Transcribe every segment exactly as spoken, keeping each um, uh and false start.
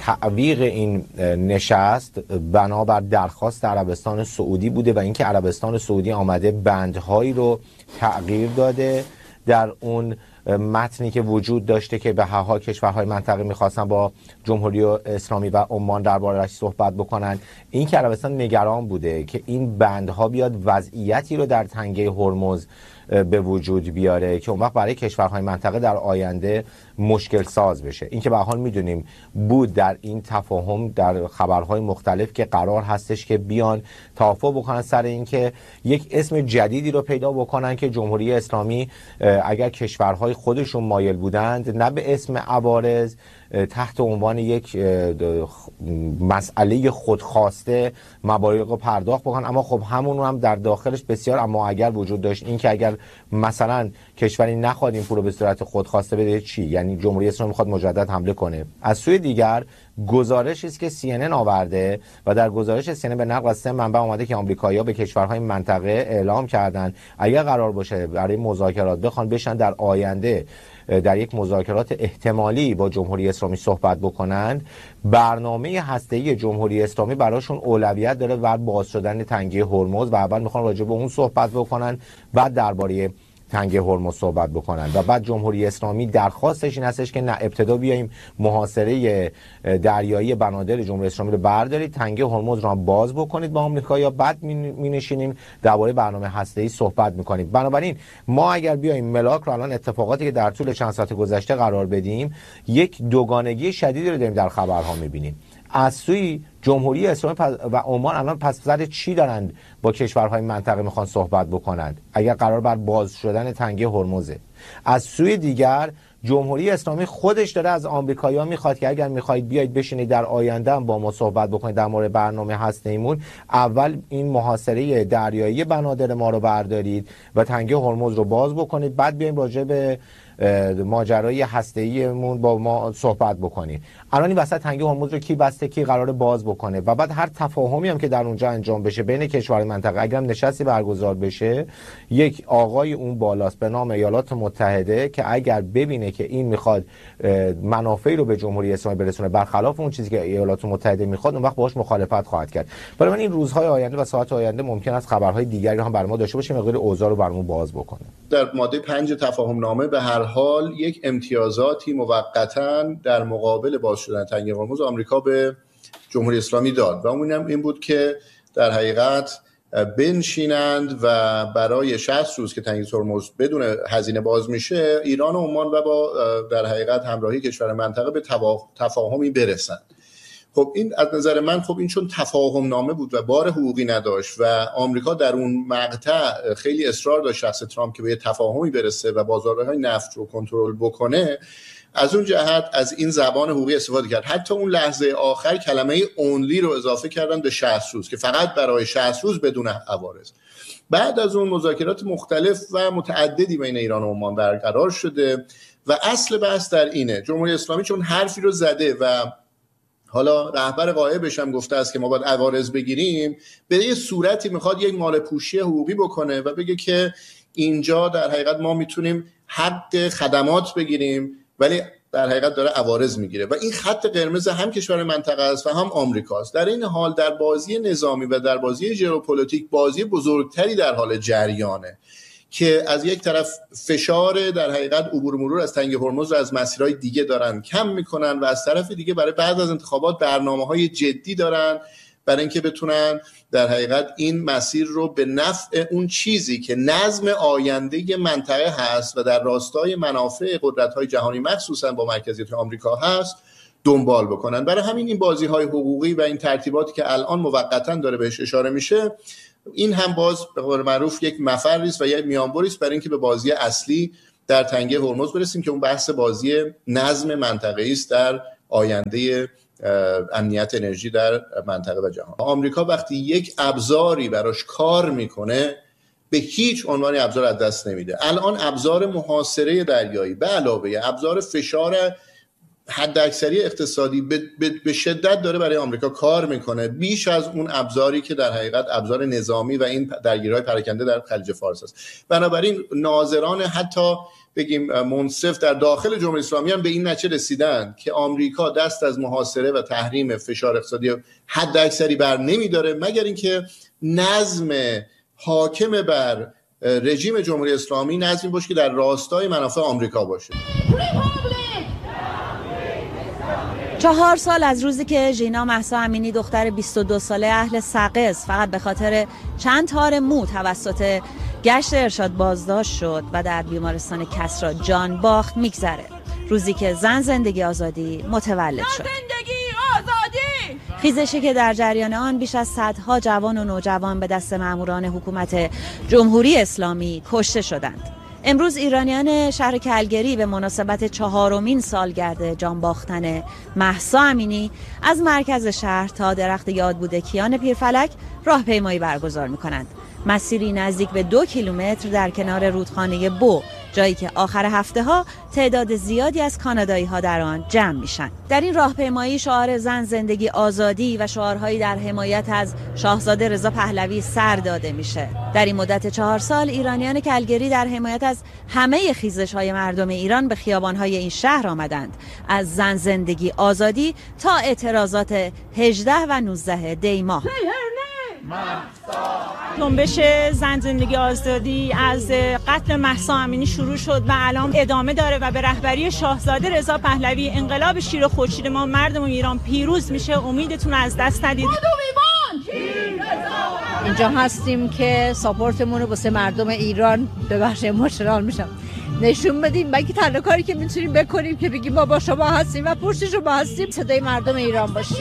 تعویق این نشست بنابر درخواست عربستان سعودی بوده و اینکه عربستان سعودی آمده بندهایی رو تغییر داده در اون متنی که وجود داشته که به هر حال کشورهای منطقه میخواستن با جمهوری اسلامی و عمان درباره‌اش صحبت بکنن. این که عربستان نگران بوده که این بندها بیاد وضعیتی رو در تنگه هرمز به وجود بیاره که اون وقت برای کشورهای منطقه در آینده مشکل ساز بشه. این که به هر حال میدونیم بود در این تفاهم در خبرهای مختلف که قرار هستش که بیان توافق بکنن سر این که یک اسم جدیدی رو پیدا بکنن که جمهوری اسلامی اگر کشورهای خودشون مایل بودند نه به اسم عوارض تحت عنوان یک مسئله خودخواسته مبالغ رو پرداخت بکنن، اما خب همون هم در داخلش بسیار اما اگر وجود داشت. این که اگر مثلا کشوری نخواد این پول رو به صورت خودخواسته بده چی؟ یعنی جمهوری اسلامی میخواد مجدد حمله کنه. از سوی دیگر گزارشی است که سی ان ان آورده و در گزارش سی ان ان به نقل از سه منبع اومده که آمریکایی‌ها به کشورهای منطقه اعلام کردن اگر قرار باشه برای مذاکرات بخوان بشن در آینده در یک مذاکرات احتمالی با جمهوری اسلامی صحبت بکنند، برنامه هسته‌ای جمهوری اسلامی براشون اولویت داره و باز شدن تنگه هرمز و اول میخوان راجع به اون صحبت بکنن، بعد درباره تنگه هرمز صحبت بکنن و بعد جمهوری اسلامی درخواستش این هستش که نه ابتدا بیایم محاصره دریایی بنادر جمهوری اسلامی رو بردارید، تنگه هرمز رو هم باز بکنید با آمریکا یا بعد می نشینیم درباره برنامه هسته‌ای صحبت میکنیم. بنابراین ما اگر بیایم ملاک رو الان اتفاقاتی که در طول چند ساعت گذشته قرار بدیم، یک دوگانگی شدیدی رو داریم در خبرها میبینیم. از سوی جمهوری اسلامی و عمان الان پس سر چی دارند با کشورهای منطقه میخوان صحبت بکنند اگر قرار بر باز شدن تنگه هرمزه. از سوی دیگر جمهوری اسلامی خودش داره از آمریکایی‌ها میخواد که اگر میخواید بیاید بشینید در آینده هم با ما صحبت بکنید در مورد برنامه هسته‌ایمون، اول این محاصره دریایی بنادر ما رو بردارید و تنگه هرمز رو باز بکنید، بعد بیایم راجع به ماجرای هسته‌ایمون با ما صحبت بکنید. الان این وسط تنگه هرمز رو کی بسته، کی قراره باز بکنه و بعد هر تفاهمی هم که در اونجا انجام بشه بین کشورهای منطقه اگر هم نشستی برگزار بشه، یک آقای اون بالاست به نام ایالات متحده که اگر ببینه که این میخواد منافعی رو به جمهوری اسلامی برسونه برخلاف اون چیزی که ایالات متحده میخواد، اون وقت باهاش مخالفت خواهد کرد. برای من این روزهای آینده و ساعات آینده ممکن است خبرهای دیگری رو هم برای ما داشته باشه، مقدار اوضاع رو برامون باز بکنه. در ماده پنج تفاهم نامه به هر حال یک امتیازاتی موقتا در مقابل باز شدن تنگه هرمز آمریکا به جمهوری اسلامی داد و اونم این بود که در حقیقت بنشینند و برای شصت روز که تنگه هرمز بدون هزینه باز میشه، ایران و عمان و با در حقیقت همراهی کشور منطقه به تفاهمی برسند. خب این از نظر من خب این چون تفاهم نامه بود و بار حقوقی نداشت و آمریکا در اون مقطع خیلی اصرار داشت شخص ترامپ که به یه تفاهمی برسه و بازارهای نفت رو کنترل بکنه، از اون جهت از این زبان حقوقی استفاده کرد. حتی اون لحظه آخر کلمه اونلی رو اضافه کردن به شصت روز که فقط برای شصت روز بدون عوارض. بعد از اون مذاکرات مختلف و متعددی بین ایران و عمان برقرار شده و اصل بحث در اینه جمهوری اسلامی چون حرفی رو زده و حالا رهبر غایبش هم گفته است که ما باید عوارض بگیریم، به یه صورتی میخواد یک مال پوشی حقوقی بکنه و بگه که اینجا در حقیقت ما میتونیم حق خدمات بگیریم ولی در حقیقت داره عوارض میگیره و این خط قرمز هم کشور منطقه است و هم آمریکاست. در این حال در بازی نظامی و در بازی ژئوپلیتیک بازی بزرگتری در حال جریانه که از یک طرف فشار در حقیقت عبور مرور از تنگه هرمز رو از مسیرهای دیگه دارن کم میکنن و از طرف دیگه برای بعد از انتخابات برنامه‌های جدی دارن برای اینکه بتونن در حقیقت این مسیر رو به نفع اون چیزی که نظم آینده منطقه هست و در راستای منافع قدرت‌های جهانی مخصوصا با مرکزیت آمریکا هست دنبال بکنن. برای همین این بازی‌های حقوقی و این ترتیباتی که الان موقتاً داره بهش اشاره میشه، این هم باز به قول معروف یک مفری است و یک میانبری است برای اینکه به بازی اصلی در تنگه هرمز برسیم که اون بحث بازی نظم منطقه‌ای است در آینده امنیت انرژی در منطقه و جهان. آمریکا وقتی یک ابزاری براش کار میکنه به هیچ عنوان ابزار از دست نمیده. الان ابزار محاصره دریایی به علاوه ابزار فشار حداکثری اقتصادی به, به, به شدت داره برای آمریکا کار میکنه، بیش از اون ابزاری که در حقیقت ابزار نظامی و این درگیری‌های پراکنده در خلیج فارس است. بنابراین ناظران حتی بگیم منصف در داخل جمهوری اسلامی هم به این نتیجه رسیدن که آمریکا دست از محاصره و تحریم فشار اقتصادی حداکثری بر نمیداره مگر اینکه نظم حاکم بر رژیم جمهوری اسلامی نظمی باشه که در راستای منافع آمریکا باشه. چهار سال از روزی که ژینا مهسا امینی دختر بیست و دو ساله اهل سقز فقط به خاطر چند تار مو توسط گشت ارشاد بازداشت شد و در بیمارستان کسری جان باخت میگذره. روزی که زن زندگی آزادی متولد شد. زندگی آزادی! خیزشی که در جریان آن بیش از صدها جوان و نوجوان به دست ماموران حکومت جمهوری اسلامی کشته شدند. امروز ایرانیان شهر کلگری به مناسبت چهارمین سالگرد جان باختن مهسا امینی از مرکز شهر تا درخت یادبودکیان پیرفلک راهپیمایی برگزار می‌کنند. مسیری نزدیک به دو کیلومتر در کنار رودخانه بو، جایی که آخر هفته ها تعداد زیادی از کانادایی ها در آن جمع میشن. در این راهپیمایی شعار زن زندگی آزادی و شعارهایی در حمایت از شاهزاده رضا پهلوی سر داده میشه. در این مدت چهار سال ایرانیان کلگری در حمایت از همه خیزش‌های مردم ایران به خیابان‌های این شهر آمدند، از زن زندگی آزادی تا اعتراضات هجده و نوزده دی ماه. جنبش زن زندگی آزادی از قتل مهسا امینی شروع شد و الان ادامه داره و به رهبری شاهزاده رضا پهلوی انقلاب شیر خورشید ما مردم ایران پیروز میشه. امیدتون از دست ندید. اینجا هستیم که ساپورتمون رو واسه مردم ایران به بخش ایموشنال میشم نشون بدیم. بلکه تنها کاری که میتونیم بکنیم که بگیم ما با شما هستیم و پشت شما هستیم، صدای مردم ایران باشیم.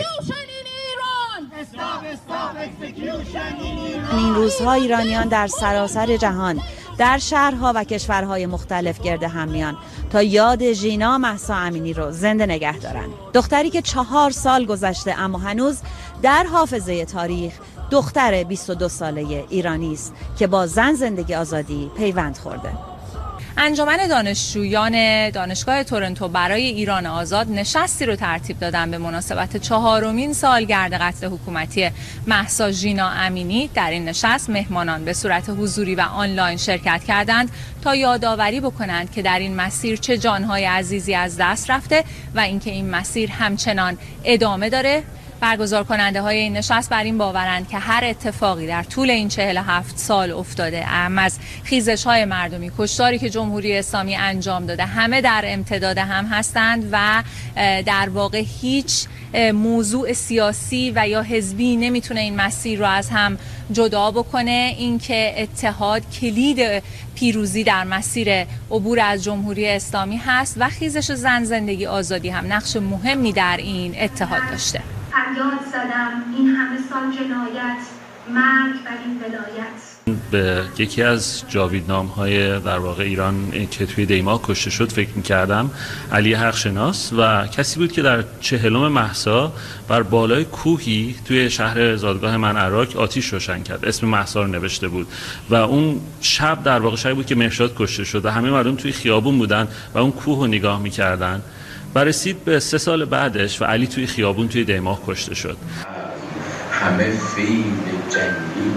این روزها ایرانیان در سراسر جهان در شهرها و کشورهای مختلف گرد هم میان تا یاد ژینا مهسا امینی رو زنده نگه دارن. دختری که چهار سال گذشته اما هنوز در حافظه تاریخ دختر بیست و دو ساله ایرانی است که با زن زندگی آزادی پیوند خورده. انجمن دانشجویان دانشگاه تورنتو برای ایران آزاد نشستی رو ترتیب دادن به مناسبت چهارمین سالگرد قتل حکومتی مهسا ژینا امینی. در این نشست مهمانان به صورت حضوری و آنلاین شرکت کردند تا یادآوری بکنند که در این مسیر چه جانهای عزیزی از دست رفته و اینکه این مسیر همچنان ادامه داره. برگزار کننده های این نشست بر این باورند که هر اتفاقی در طول این چهل و هفت سال افتاده، اهم از خیزش های مردمی، کشتاری که جمهوری اسلامی انجام داده، همه در امتداد هم هستند و در واقع هیچ موضوع سیاسی و یا حزبی نمیتونه این مسیر رو از هم جدا بکنه. اینکه اتحاد کلید پیروزی در مسیر عبور از جمهوری اسلامی هست و خیزش زن زندگی آزادی هم نقش مهمی در این اتحاد داشته. فریاد زدم این همه سال جنایت، مرگ بر این ولایت. به یکی از جاویدنام‌های در واقع ایران که توی دیما کشته شد فکر می‌کردم، علی حقشناس، و کسی بود که در چهلم مهسا بر بالای کوهی توی شهر زادگاه من عراق آتش روشن کرد، اسم مهسا رو نوشته بود و اون شب در واقع شبی بود که مهرشاد کشته شد و همه مردم توی خیابون بودن و اون کوه رو نگاه می‌کردن. برسید به سه سال بعدش و علی توی خیابون توی دیماه کشته شد. همه فیل جنگی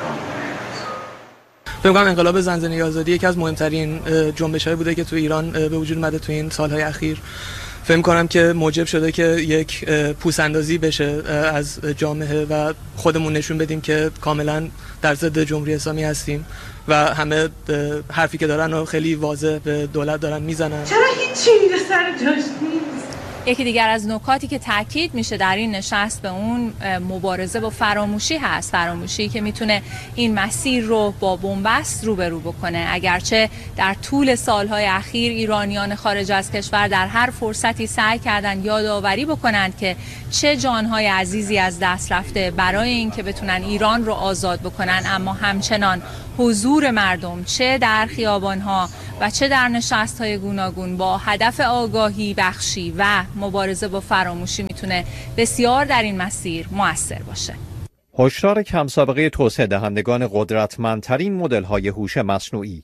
فکر کنم انقلاب زن زندگی آزادی یکی از مهمترین جنبش‌های بوده که تو ایران به وجود اومده تو این سالهای اخیر. فکر کنم که موجب شده که یک پوس‌اندازی بشه از جامعه و خودمون نشون بدیم که کاملا در ضد جمهوری اسلامی هستیم و همه حرفی که دارن و خیلی واضح به دولت دارن میزنن. چرا هیچی سر جاش نیست؟ یکی دیگر از نکاتی که تاکید میشه در این نشست به اون مبارزه با فراموشی هست. فراموشی که میتونه این مسیر رو با بنبست روبرو بکنه. اگرچه در طول سالهای اخیر ایرانیان خارج از کشور در هر فرصتی سعی کردن یادآوری بکنند که چه جانهای عزیزی از دست رفته برای اینکه بتونن ایران رو آزاد بکنن، اما همچنان حضور مردم چه در خیابانها و چه در نشست‌های گوناگون با هدف آگاهی بخشی و مبارزه با فراموشی میتونه بسیار در این مسیر مؤثر باشه. هشدار کم سابقه توسعه دهندگان قدرتمندترین مدل‌های هوش مصنوعی.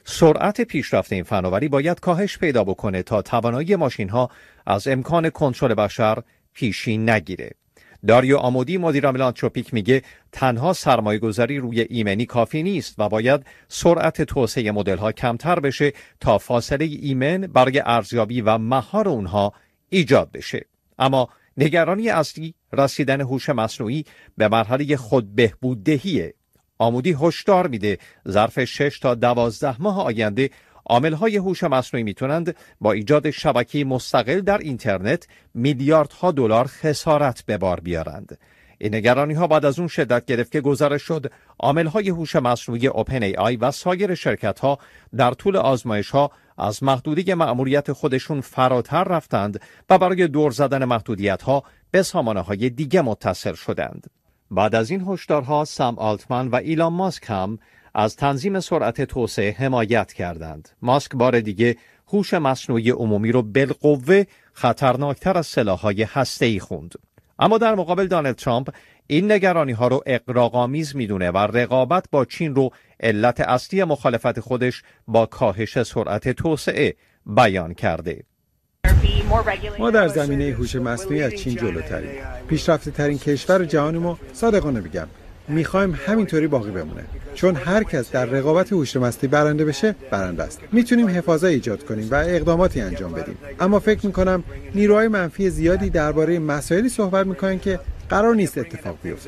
سرعت پیشرفت این فناوری باید کاهش پیدا بکنه تا توانایی ماشین‌ها از امکان کنترل بشر پیشی نگیره. داریو آمودی مدیر عامل آنتروپیک میگه تنها سرمایه گذاری روی ایمنی کافی نیست و باید سرعت توسعه مدل ها کمتر بشه تا فاصله ایمن برای ارزیابی و مهار اونها ایجاد بشه. اما نگرانی اصلی رسیدن هوش مصنوعی به مرحله خود بهبوددهیه. آمودی هشدار میده ظرف شش تا دوازده ماه آینده عامل‌های هوش مصنوعی میتونند با ایجاد شبکه مستقل در اینترنت میلیاردها دلار خسارت به بار بیارند. این نگرانی‌ها بعد از اون شدت گرفت که گزارش شد عامل‌های هوش مصنوعی اوپن ای آی و سایر شرکت‌ها در طول آزمایش‌ها از محدوده مأموریت خودشون فراتر رفتند و برای دور زدن محدودیت‌ها به سامانه‌های دیگه متصل شدند. بعد از این هشدارها سام آلتمن و ایلان ماسک هم از تنظیم سرعت توسعه حمایت کردند. ماسک بار دیگه هوش مصنوعی عمومی رو بالقوه خطرناکتر از سلاح‌های هسته‌ای خوند. اما در مقابل دونالد ترامپ این نگرانی‌ها رو اغراق‌آمیز میدونه و رقابت با چین رو علت اصلی مخالفت خودش با کاهش سرعت توسعه بیان کرده. ما در زمینه هوش مصنوعی از چین جلوتریم. پیشرفته ترین کشور جهانیم و صادقانه بگم میخوایم همینطوری باقی بمونه، چون هر کس در رقابت هوش مصنوعی برنده بشه برنده است. میتونیم حفاظت ایجاد کنیم و اقداماتی انجام بدیم، اما فکر میکنم نیروهای منفی زیادی درباره مسائلی صحبت میکنن که قرار نیست اتفاق بیفته.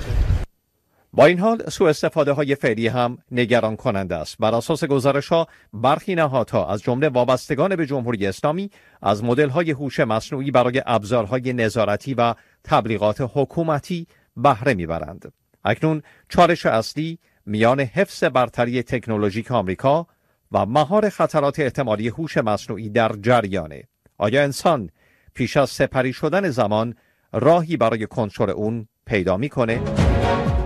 با این حال سوء استفاده های فعلی هم نگران کننده است. بر اساس گزارش ها برخی نهادها از جمله وابستگان به جمهوری اسلامی از مدل های هوش مصنوعی برای ابزارهای نظارتی و تبلیغات حکومتی بهره میبرند. اکنون چالش اصلی میان حفظ برتری تکنولوژیک آمریکا و مهار خطرات احتمالی هوش مصنوعی در جریانه. آیا انسان پیش از سپری شدن زمان راهی برای کنترل اون پیدا میکنه؟